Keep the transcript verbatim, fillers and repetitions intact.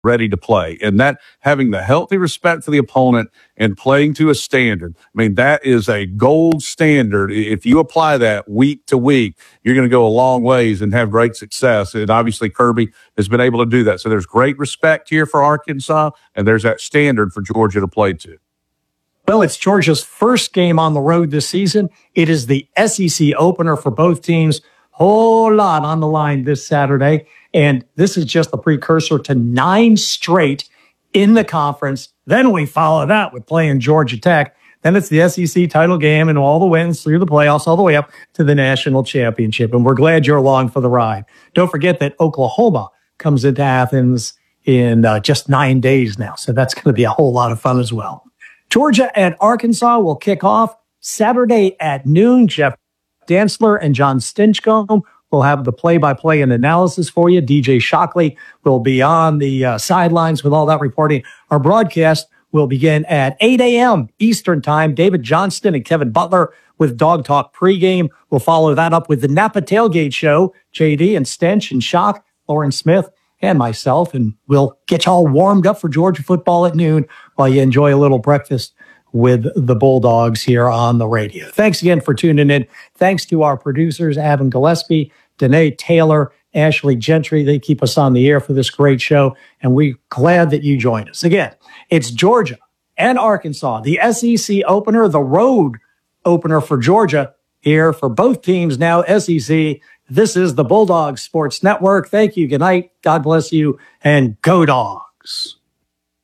ready to play. And that having the healthy respect for the opponent and playing to a standard, I mean, that is a gold standard. If you apply that week to week, you're going to go a long ways and have great success. And obviously Kirby has been able to do that. So there's great respect here for Arkansas, and there's that standard for Georgia to play to. Well, it's Georgia's first game on the road this season. It is the S E C opener for both teams. Whole lot on the line this Saturday. And this is just the precursor to nine straight in the conference. Then we follow that with playing Georgia Tech. Then it's the S E C title game and all the wins through the playoffs all the way up to the national championship. And we're glad you're along for the ride. Don't forget that Oklahoma comes into Athens in uh, just nine days now. So that's going to be a whole lot of fun as well. Georgia and Arkansas will kick off Saturday at noon. Jeff Dantzler and John Stinchcomb will have the play-by-play and analysis for you. D J Shockley will be on the uh, sidelines with all that reporting. Our broadcast will begin at eight a.m. Eastern Time. David Johnston and Kevin Butler with Dog Talk pregame. We'll follow that up with the Napa Tailgate Show. J D and Stench and Shock, Lauren Smith, and myself, and we'll get you all warmed up for Georgia football at noon while you enjoy a little breakfast with the Bulldogs here on the radio. Thanks again for tuning in. Thanks to our producers, Evan Gillespie, Danae Taylor, Ashley Gentry. They keep us on the air for this great show, and we're glad that you joined us. Again, it's Georgia and Arkansas, the S E C opener, the road opener for Georgia here for both teams now, S E C. This is the Bulldogs Sports Network. Thank you. Good night. God bless you. And go Dogs.